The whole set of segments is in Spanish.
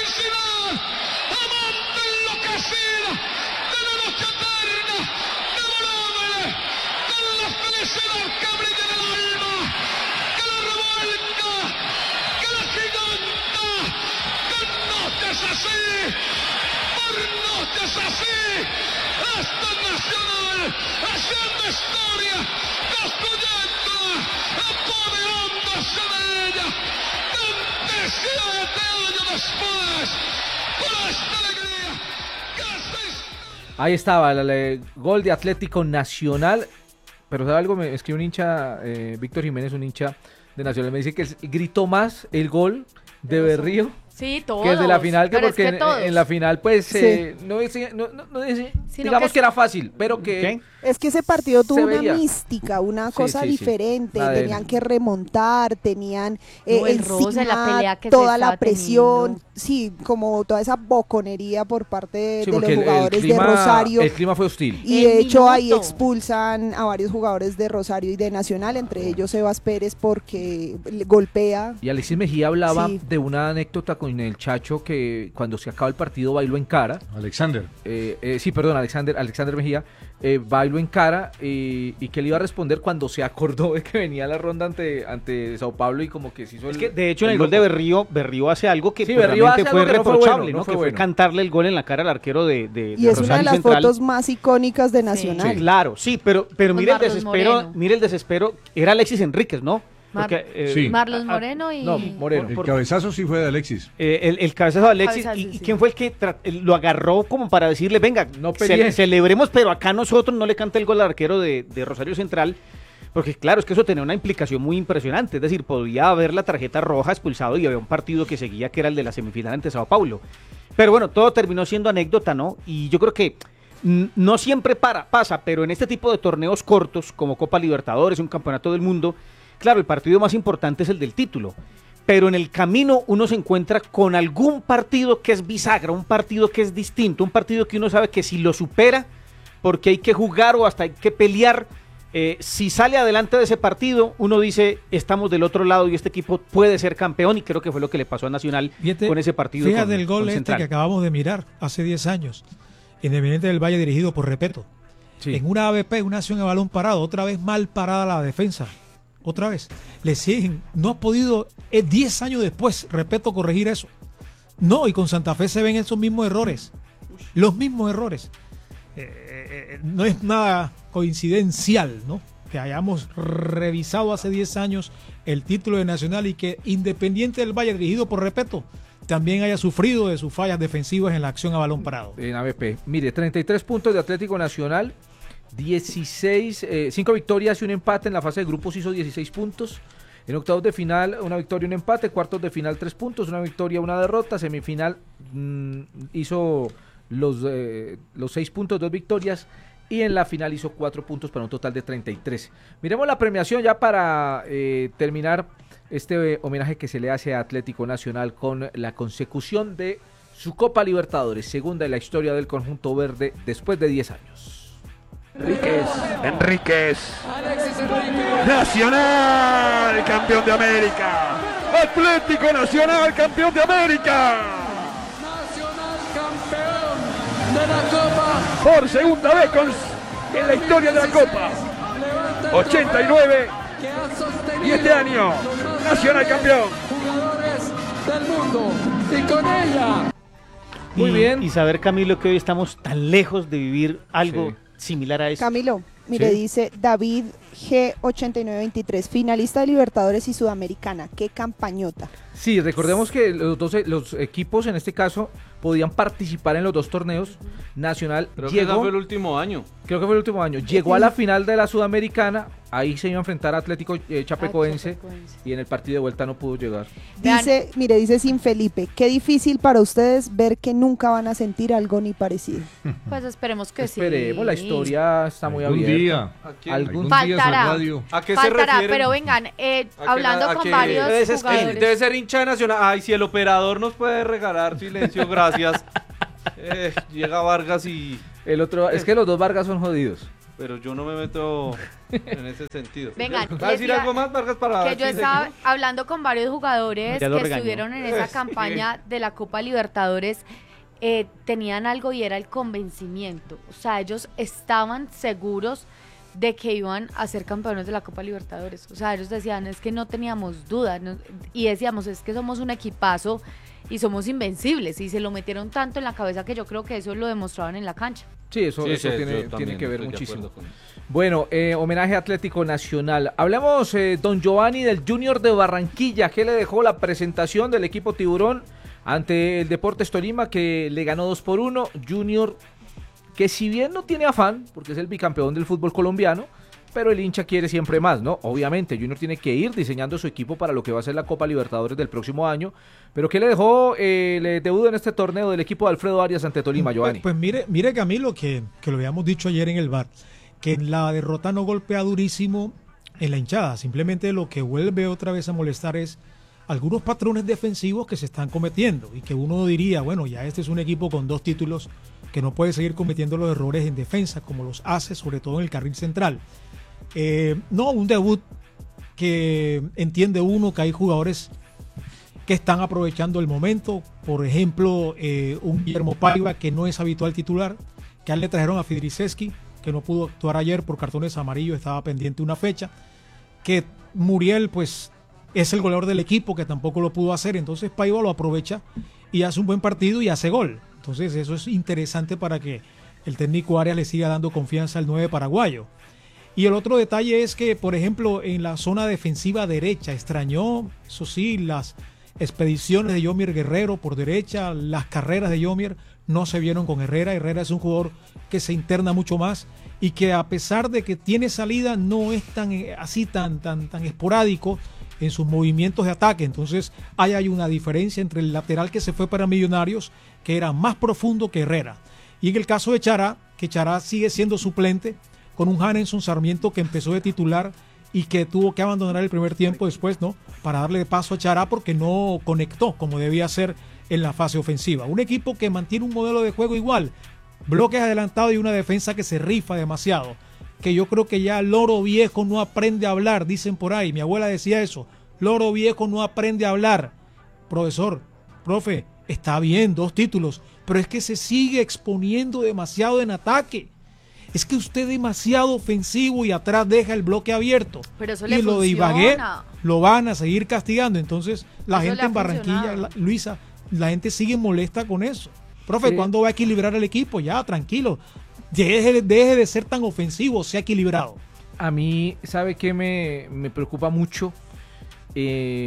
felicidad, amante enloquecida de la noche eterna, devorándole con la felicidad que brilla en el alma, que la revuelca, que la giganta, que noches así, por noches así, esta Nacional, haciendo historia, construyendo, apoderándose de ella, 27 años después, por esta alegría, que Ahí estaba el gol de Atlético Nacional. Pero ¿sabe algo? Me escribe un hincha, Víctor Jiménez, un hincha de Nacional, me dice que gritó más el gol de Berrío Sí, todos. que es de la final, que pero porque es que en la final pues Sí. no Sino digamos que que era fácil, pero que ¿Qué? Es que ese partido tuvo Se una veía. mística, una Sí, cosa sí, sí. diferente, La de- tenían que remontar, tenían No, el encima roce, la pelea que se toda la estaba presión, teniendo. sí, como toda esa boconería por parte de sí, los porque jugadores de Rosario. el clima fue hostil. Y El de hecho ahí minuto. expulsan a varios jugadores de Rosario y de Nacional, entre ellos Sebas Pérez porque le golpea. Y Alexis Mejía hablaba Sí. de una anécdota con el Chacho que cuando se acaba el partido bailó en cara. Alexander. Alexander Mejía bailó en cara y que le iba a responder cuando se acordó de que venía la ronda ante Sao Paulo y como que se hizo Es que de hecho en el gol de Berrío hace algo que Sí, pues, Berrío realmente hace fue algo que no fue reprochable, bueno, ¿no? no fue Que fue bueno. cantarle el gol en la cara al arquero de Y es una de Rosario las Central. fotos más icónicas de Nacional. Sí, claro, sí, pero Con mire el Marlos desespero, Moreno. mire el desespero, era Alexis Enríquez, ¿no? Sí. Marlos Moreno y... No, Moreno. El cabezazo sí fue de Alexis. El cabezazo de Alexis, Cabezazo, y sí. quién fue el que lo agarró como para decirle, venga, No peleen. celebremos, pero acá nosotros no le canta el gol al arquero de Rosario Central, porque claro, es que eso tenía una implicación muy impresionante, es decir, podía haber la tarjeta roja, expulsado y había un partido que seguía que era el de la semifinal ante Sao Paulo. Pero bueno, todo terminó siendo anécdota, ¿no? Y yo creo que no siempre pasa, pero en este tipo de torneos cortos, como Copa Libertadores, un campeonato del mundo, claro, el partido más importante es el del título, pero en el camino uno se encuentra con algún partido que es bisagra, un partido que es distinto, un partido que uno sabe que si lo supera, porque hay que jugar o hasta hay que pelear, si sale adelante de ese partido, uno dice, estamos del otro lado y este equipo puede ser campeón, y creo que fue lo que le pasó a Nacional Fíjate, con ese partido. Fíjate el gol con este Central. que acabamos de mirar hace 10 años. Independiente del Valle dirigido por Repeto. Sí. En una ABP, una acción de balón parado, otra vez mal parada la defensa. Otra vez. Le siguen. No ha podido, 10 años después, Repeto, corregir eso. No, y con Santa Fe se ven esos mismos errores. Los mismos errores. No es nada coincidencial, ¿no? Que hayamos revisado hace 10 años el título de Nacional y que Independiente del Valle, dirigido por Repeto, también haya sufrido de sus fallas defensivas en la acción a balón parado. En ABP. Mire, 33 puntos de Atlético Nacional, 5 victorias y un empate en la fase de grupos, hizo 16 puntos. En octavos de final, una victoria y un empate. Cuartos de final, 3 puntos, una victoria, una derrota. Semifinal hizo los 6 puntos, 2 victorias. Y en la final hizo 4 puntos para un total de 33. Miremos la premiación ya para terminar este homenaje que se le hace a Atlético Nacional con la consecución de su Copa Libertadores, segunda en la historia del conjunto verde después de 10 años. Enríquez. Nacional, campeón de América. Atlético Nacional, campeón de América. Nacional, campeón de la Copa. Por segunda vez en la historia de la Copa. 89 y este año, Nacional campeón. Jugadores del mundo y con ella. Muy bien. Y saber, Camilo, que hoy estamos tan lejos de vivir algo Sí. similar a eso. Camilo, mire, Sí. dice David G8923, finalista de Libertadores y Sudamericana, qué campañota. Sí, recordemos que los equipos en este caso podían participar en los dos torneos. Nacional Creo que ese llegó, fue el último año. creo que fue el último año, llegó a la final de la Sudamericana, ahí se iba a enfrentar a Atlético Chapecoense y en el partido de vuelta no pudo llegar. Dice, mire, dice Sin Felipe, qué difícil para ustedes ver que nunca van a sentir algo ni parecido. Pues esperemos que Esperemos, sí. la historia está muy Algún abierta. día. ¿A quién? Algún Algún día esa Faltará. radio. ¿A qué se Faltará, refieren? pero vengan, hablando ¿A con qué? varios jugadores. Debe ser hincha de Nacional. Ay, si el operador nos puede regalar silencio, gracias. Llega Vargas y... El otro, es que los dos Vargas son jodidos. pero yo no me meto en ese sentido. Venga, ¿vas a decir algo más, Vargas, para que yo estaba hablando con varios jugadores que estuvieron en esa campaña de la Copa Libertadores, tenían algo y era el convencimiento. O sea, ellos estaban seguros de que iban a ser campeones de la Copa Libertadores. O sea, ellos decían, es que no teníamos dudas, y decíamos, es que somos un equipazo y somos invencibles, y se lo metieron tanto en la cabeza que yo creo que eso lo demostraban en la cancha. Sí, eso tiene que ver muchísimo. Bueno, homenaje a Atlético Nacional. Hablamos, don Giovanni, del Junior de Barranquilla. ¿Qué le dejó la presentación del equipo Tiburón ante el Deportes Tolima, que le ganó 2-1? Junior, que si bien no tiene afán, porque es el bicampeón del fútbol colombiano, pero el hincha quiere siempre más, ¿no? Obviamente, Junior tiene que ir diseñando su equipo para lo que va a ser la Copa Libertadores del próximo año. Pero ¿qué le dejó el debut en este torneo del equipo de Alfredo Arias ante Tolima, Giovanni? Pues mire Camilo, que lo habíamos dicho ayer en el bar, que la derrota no golpea durísimo en la hinchada. Simplemente lo que vuelve otra vez a molestar es algunos patrones defensivos que se están cometiendo y que uno diría, bueno, ya este es un equipo con 2 títulos que no puede seguir cometiendo los errores en defensa como los hace, sobre todo en el carril central. No, un debut que entiende uno que hay jugadores que están aprovechando el momento. Por ejemplo, un Guillermo Paiva, que no es habitual titular, que a él le trajeron a Fidriceski, que no pudo actuar ayer por cartones amarillos, estaba pendiente una fecha, que Muriel pues es el goleador del equipo, que tampoco lo pudo hacer, entonces Paiva lo aprovecha y hace un buen partido y hace gol. Entonces eso es interesante para que el técnico Arias le siga dando confianza al 9 paraguayo. Y el otro detalle es que, por ejemplo, en la zona defensiva derecha, extrañó, eso sí, las expediciones de Yomier Guerrero por derecha, las carreras de Yomier no se vieron con Herrera. Herrera es un jugador que se interna mucho más y que, a pesar de que tiene salida, no es tan esporádico en sus movimientos de ataque. Entonces hay una diferencia entre el lateral que se fue para Millonarios, que era más profundo que Herrera. Y en el caso de Chará, que Chará sigue siendo suplente, con un Hanenson Sarmiento que empezó de titular y que tuvo que abandonar el primer tiempo después, ¿no?, para darle paso a Chará porque no conectó como debía ser en la fase ofensiva. Un equipo que mantiene un modelo de juego igual, bloques adelantados y una defensa que se rifa demasiado, que yo creo que ya loro viejo no aprende a hablar, dicen por ahí, mi abuela decía eso, loro viejo no aprende a hablar. Profe, está bien, 2 títulos, pero es que se sigue exponiendo demasiado en ataque. Es que usted es demasiado ofensivo y atrás deja el bloque abierto. Pero eso y le lo de funciona. Ibagué lo van a seguir castigando. Entonces la Eso gente le ha en Barranquilla, funcionado. Luisa, la gente sigue molesta con eso. Profe, ¿cuándo va a equilibrar el equipo? Ya, tranquilo. Deje de ser tan ofensivo, sea equilibrado. A mí, ¿sabe qué me preocupa mucho? ¿Qué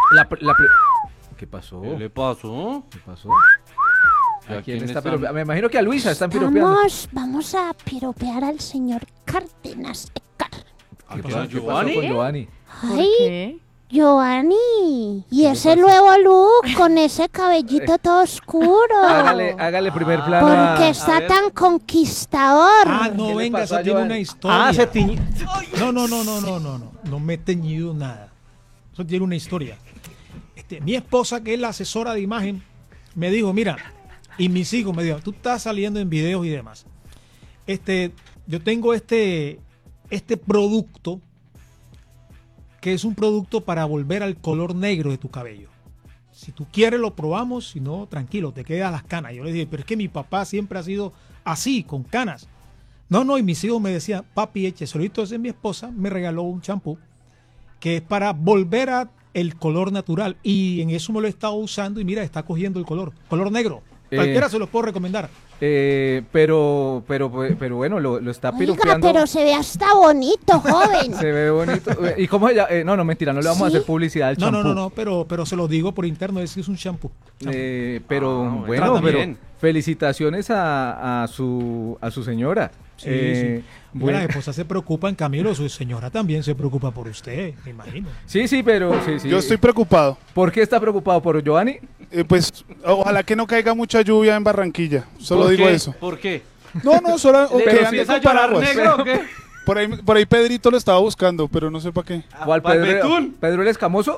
pasó? ¿Qué le pasó? ¿Qué pasó? ¿A quién está piropeando? Me imagino que a Luisa están piropeando. Vamos a piropear al señor Cárdenas. ¿Qué pasó con Giovanni? Ay, Giovanni, y ese nuevo look con ese cabellito todo oscuro. Hágale primer plano. ¿Por qué está tan conquistador? No, venga, eso tiene una historia. Se tiñó. No me he teñido nada. Eso tiene una historia. Mi esposa, que es la asesora de imagen, me dijo, mira, y mis hijos me dijeron, tú estás saliendo en videos y demás. Yo tengo este producto, que es un producto para volver al color negro de tu cabello. Si tú quieres lo probamos, si no, tranquilo, te quedas las canas. Yo le dije, pero es que mi papá siempre ha sido así, con canas. No, y mis hijos me decían, papi, eche solito. Entonces mi esposa me regaló un champú que es para volver a el color natural, y en eso me lo he estado usando y mira, está cogiendo el color negro. Cualquiera se los puedo recomendar. Pero bueno, lo está piropeando. Pero se ve hasta bonito, joven. Se ve bonito. ¿Y cómo ella? No, mentira, no le vamos a hacer publicidad al champú. No, pero se lo digo por interno, es que es un champú. Pero felicitaciones a su señora. Sí. Bueno, las esposas se preocupan, Camilo, su señora también se preocupa por usted, me imagino. Sí, pero... Sí. Yo estoy preocupado. ¿Por qué está preocupado? ¿Por Giovanni? Pues ojalá que no caiga mucha lluvia en Barranquilla, solo digo eso. ¿Por qué? No, solo... ¿Le empieza a llorar negro o qué? Por ahí Pedrito lo estaba buscando, pero no sé para qué. ¿Cuál Pedro el Escamoso?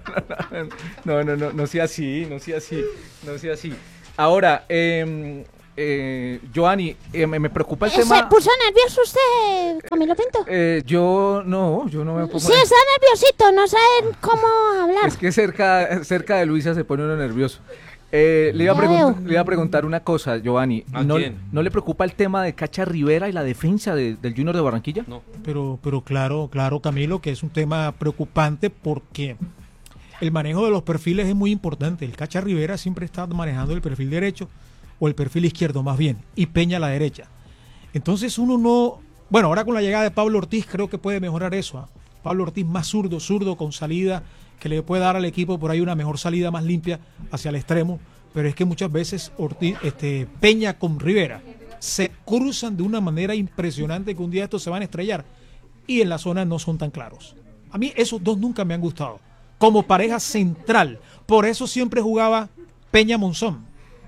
No sea así. Ahora, Giovanni, me preocupa el tema. ¿Se puso nervioso usted, Camilo Pinto? Yo no me pongo. Sí, está nerviosito, no sabe cómo hablar. Es que cerca de Luisa se pone uno nervioso. Le iba a preguntar una cosa, Giovanni. ¿No le preocupa el tema de Cacha Rivera y la defensa del Junior de Barranquilla? No. Pero claro, Camilo, que es un tema preocupante porque el manejo de los perfiles es muy importante. El Cacha Rivera siempre está manejando el perfil derecho o el perfil izquierdo más bien, y Peña a la derecha. Entonces uno no... Bueno, ahora con la llegada de Pablo Ortiz creo que puede mejorar eso. Pablo Ortiz más zurdo con salida, que le puede dar al equipo por ahí una mejor salida más limpia hacia el extremo, pero es que muchas veces Peña con Rivera se cruzan de una manera impresionante que un día estos se van a estrellar y en la zona no son tan claros. A mí esos dos nunca me han gustado como pareja central, por eso siempre jugaba Peña Monzón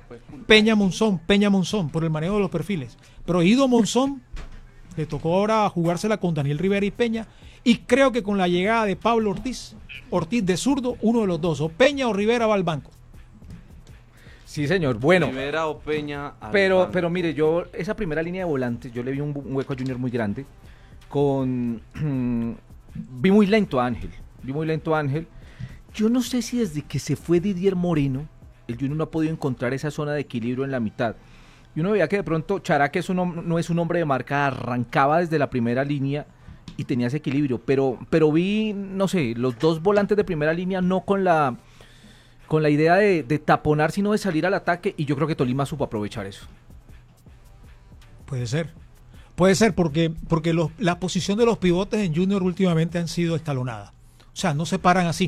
por el manejo de los perfiles, pero Ido Monzón le tocó ahora jugársela con Daniel Rivera y Peña. Y creo que con la llegada de Pablo Ortiz de zurdo, uno de los dos, o Peña o Rivera va al banco. Sí, señor, bueno. Rivera o Peña al pero banco. mire, yo, esa primera línea de volantes, yo le vi un hueco a Junior muy grande. Vi muy lento a Ángel. Yo no sé si desde que se fue Didier Moreno, el Junior no ha podido encontrar esa zona de equilibrio en la mitad. Y uno veía que de pronto Chará, que no es un hombre de marca, arrancaba desde la primera línea y tenía ese equilibrio, pero vi, no sé, los dos volantes de primera línea no con la idea de taponar, sino de salir al ataque, y yo creo que Tolima supo aprovechar eso. Puede ser porque la posición de los pivotes en Junior últimamente han sido escalonadas, o sea, no se paran así,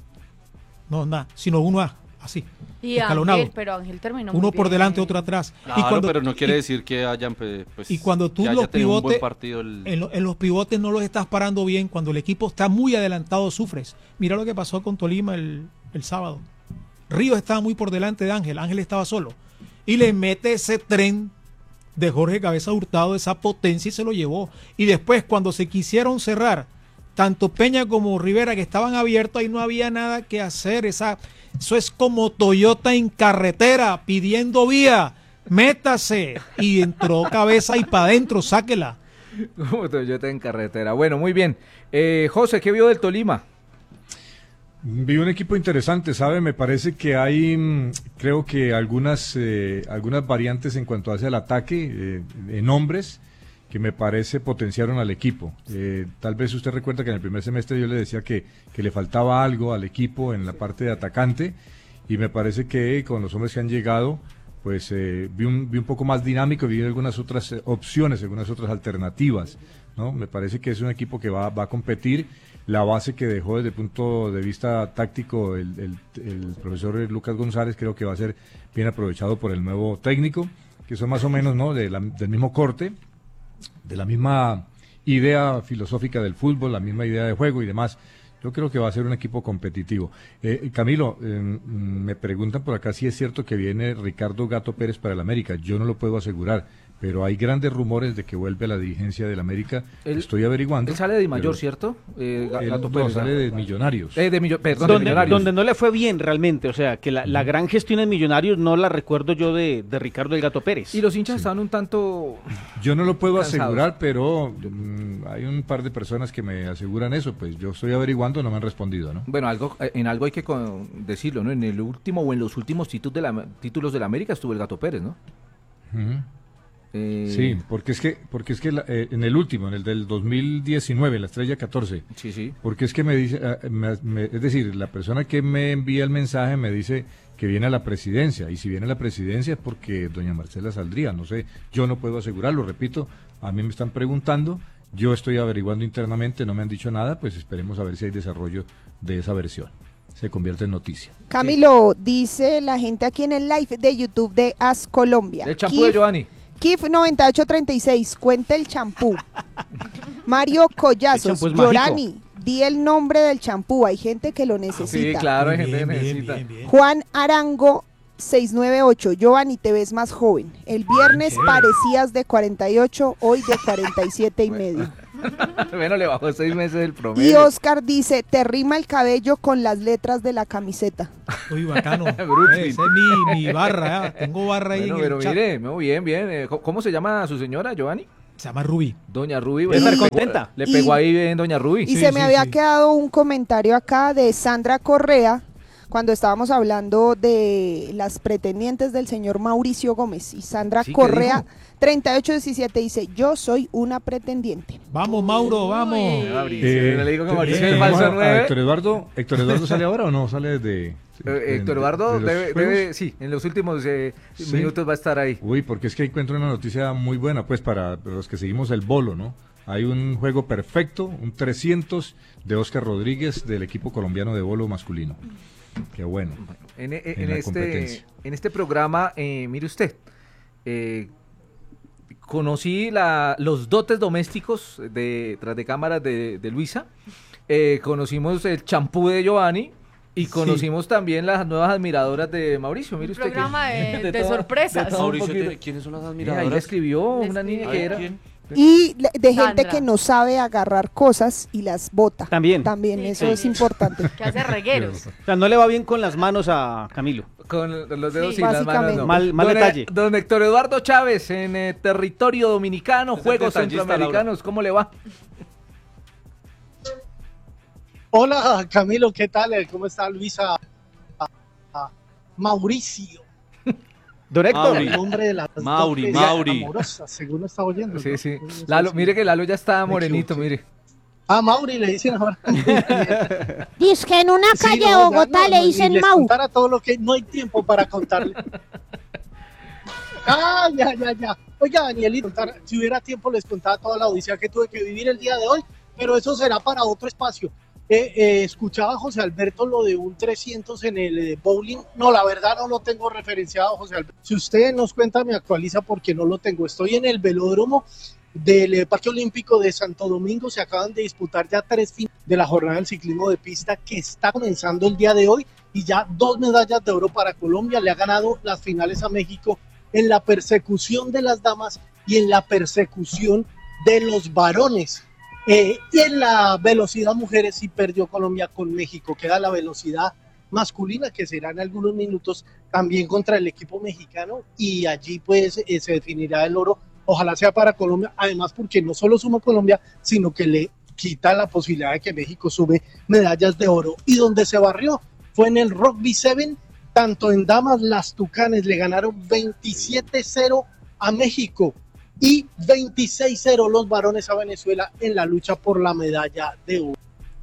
no nada, sino uno así, y escalonado. Pero Ángel terminó uno muy por bien. delante, otro atrás. Claro, pero no quiere decir que hayan y cuando tú los pivotes en los pivotes no los estás parando bien, cuando el equipo está muy adelantado sufres. Mira lo que pasó con Tolima el sábado. Ríos estaba muy por delante de Ángel estaba solo y le mete ese tren de Jorge Cabeza Hurtado, esa potencia, y se lo llevó. Y después cuando se quisieron cerrar tanto Peña como Rivera, que estaban abiertos, ahí no había nada que hacer. Eso es como Toyota en carretera pidiendo vía, métase, y entró Cabeza y para adentro, sáquela. Como Toyota en carretera. Bueno, muy bien. José, ¿qué vio del Tolima? Vi un equipo interesante, ¿sabe? Me parece que hay, creo que algunas variantes en cuanto hacia el ataque, en hombres, que me parece potenciaron al equipo. Tal vez usted recuerda que en el primer semestre yo le decía que le faltaba algo al equipo en la parte de atacante, y me parece que con los hombres que han llegado, pues vi un poco más dinámico, vi algunas otras opciones, algunas otras alternativas, ¿no? Me parece que es un equipo que va a competir. La base que dejó desde el punto de vista táctico el profesor Lucas González creo que va a ser bien aprovechado por el nuevo técnico, que son más o menos, ¿no?, del mismo corte, de la misma idea filosófica del fútbol, la misma idea de juego y demás. Yo creo que va a ser un equipo competitivo. Camilo, me preguntan por acá si es cierto que viene Ricardo Gato Pérez para el América. Yo no lo puedo asegurar, pero hay grandes rumores de que vuelve a la dirigencia del América. Estoy averiguando. Él sale de Mayor, ¿cierto? Gato Pérez sale de Millonarios. De Millonarios. Donde no le fue bien realmente, o sea, que la gran gestión en Millonarios no la recuerdo yo de Ricardo el Gato Pérez. Y los hinchas estaban un tanto... Yo no lo puedo asegurar, pero hay un par de personas que me aseguran eso, pues yo estoy averiguando, no me han respondido, ¿no? Bueno, en algo hay que decirlo, ¿no? En el último o en los últimos títulos de la América estuvo el Gato Pérez, ¿no? Sí, porque es que en el último, en el del 2019, la Estrella 14, sí. Porque es que me dice, es decir, la persona que me envía el mensaje me dice que viene a la presidencia, y si viene a la presidencia es porque doña Marcela saldría, no sé, yo no puedo asegurarlo, repito, a mí me están preguntando, yo estoy averiguando internamente, no me han dicho nada, pues esperemos a ver si hay desarrollo de esa versión. Se convierte en noticia. Camilo, dice la gente aquí en el live de YouTube de As Colombia. El champú de Giovanni. Kif 9836, cuenta el champú. Mario Collazos, Yorani, di el nombre del champú, hay gente que lo necesita. Sí, claro, hay gente que necesita. Bien. Juan Arango 698, Giovanni, te ves más joven. El viernes parecías de 48, hoy de 47 y medio. Bueno, le bajó 6 meses el promedio. Y Oscar dice, te rima el cabello con las letras de la camiseta. Uy, bacano. Esa es mi barra, tengo barra ahí en el chat. Mire, bien. ¿Cómo se llama su señora, Giovanni? Se llama Ruby. Doña Ruby. Estar contenta. Le pegó ahí bien Doña Ruby. Y se me había quedado un comentario acá de Sandra Correa, cuando estábamos hablando de las pretendientes del señor Mauricio Gómez. Y Sandra Correa, 3817, dice, yo soy una pretendiente. Vamos, Mauro, vamos. Le digo que Mauricio es falso 9. ¿Héctor Eduardo sale ahora o no sale desde...? Héctor Eduardo debe, sí, en los últimos minutos va a estar ahí. Uy, porque es que encuentro una noticia muy buena, pues para los que seguimos el bolo, ¿no? Hay un juego perfecto, un 300 de Oscar Rodríguez del equipo colombiano de bolo masculino. Qué bueno. En este programa, mire usted, conocí los dotes domésticos tras de cámaras de Luisa, conocimos el champú de Giovanni y conocimos también las nuevas admiradoras de Mauricio. Mire usted, programa de sorpresas. Mauricio, ¿quiénes son las admiradoras? Ahí le escribió una niña que era... ¿Quién? Y de gente que no sabe agarrar cosas y las bota. También eso es importante. Que hace regueros. O sea, no le va bien con las manos a Camilo. Con los dedos y las manos no. Mal detalle. Don Héctor Eduardo Chávez, en territorio dominicano, Juegos Centroamericanos, ¿cómo le va? Hola Camilo, ¿qué tal? ¿Cómo está Luisa? Mauricio. Don Héctor. El nombre de las Mauri. amorosas, según lo está oyendo. Sí, sí. Lalo, mire que Lalo ya está morenito, mire. Mauri le dicen ahora. Dice que en una calle de Bogotá le dicen Mau. Contara todo lo que no hay tiempo para contarle. Ya. Oiga, Danielito, si hubiera tiempo les contaba toda la odisea que tuve que vivir el día de hoy, pero eso será para otro espacio. Escuchaba a José Alberto lo de un 300 en el bowling. No, la verdad no lo tengo referenciado, José Alberto. Si usted nos cuenta, me actualiza porque no lo tengo. Estoy en el velódromo del Parque Olímpico de Santo Domingo. Se acaban de disputar ya 3 finales de la jornada del ciclismo de pista que está comenzando el día de hoy y ya 2 medallas de oro para Colombia. Le ha ganado las finales a México en la persecución de las damas y en la persecución de los varones. Y en la velocidad mujeres sí perdió Colombia con México. Queda la velocidad masculina que será en algunos minutos también contra el equipo mexicano y allí pues se definirá el oro. Ojalá sea para Colombia, además porque no solo suma Colombia, sino que le quita la posibilidad de que México sube medallas de oro. Y donde se barrió fue en el Rugby 7, tanto en damas las Tucanes le ganaron 27-0 a México y 26-0 los varones a Venezuela en la lucha por la medalla de oro.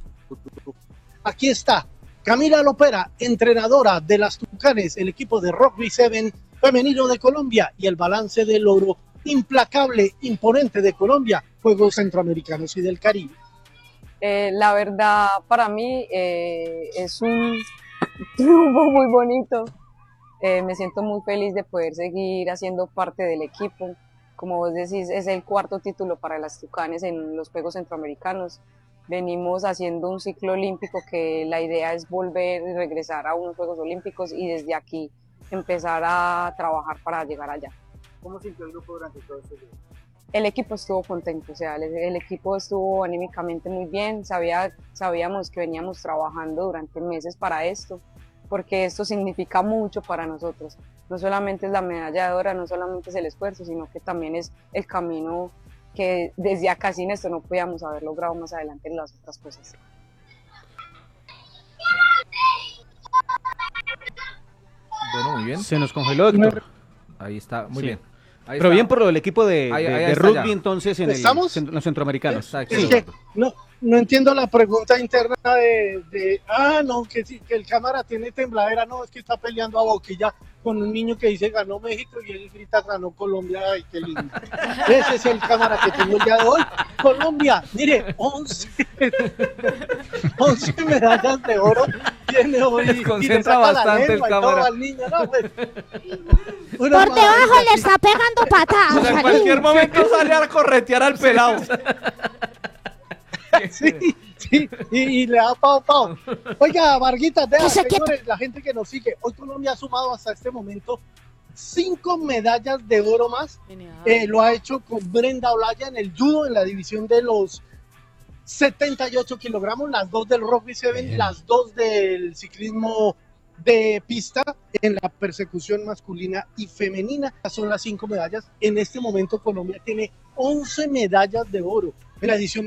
Aquí está Camila Lopera, entrenadora de las Tucanes, el equipo de Rugby 7 femenino de Colombia, y el balance del oro implacable, imponente de Colombia, Juegos Centroamericanos y del Caribe. La verdad, para mí es un triunfo muy bonito. Me siento muy feliz de poder seguir haciendo parte del equipo. Como vos decís, es el 4º título para las Tucanes en los Juegos Centroamericanos. Venimos haciendo un ciclo olímpico que la idea es volver y regresar a unos Juegos Olímpicos y desde aquí empezar a trabajar para llegar allá. ¿Cómo sintió el grupo durante todo este día? El equipo estuvo contento, o sea, el equipo estuvo anímicamente muy bien. Sabíamos que veníamos trabajando durante meses para esto, porque esto significa mucho para nosotros. No solamente es la medalla de oro, no solamente es el esfuerzo, sino que también es el camino que desde acá sin esto no podíamos haber logrado más adelante en las otras cosas. Bueno, muy bien. Se nos congeló, Héctor. Ahí está, muy bien. Ahí pero está. bien por lo del equipo de rugby ya. Entonces en los centroamericanos. Es que no entiendo la pregunta interna que el cámara tiene tembladera, no, es que está peleando a boquilla con un niño que dice ganó México y él grita ganó Colombia, ay qué lindo. Ese es el cámara que tengo el día de hoy. Colombia, mire, 11 medallas de oro tiene hoy. Desconcentra bastante el cámara. Niño, ¿no? Pues, por debajo le está pegando patadas. O sea, en cualquier momento sale a corretear al pelado. Sí, y le da pao. Oiga, Varguita, señores, la gente que nos sigue, hoy Colombia ha sumado hasta este momento 5 medallas de oro más. Lo ha hecho con Brenda Olaya en el judo, en la división de los 78 kilogramos, las 2 del Rugby 7, las 2 del ciclismo de pista en la persecución masculina y femenina. Son las 5 medallas. En este momento Colombia tiene 11 medallas de oro en la edición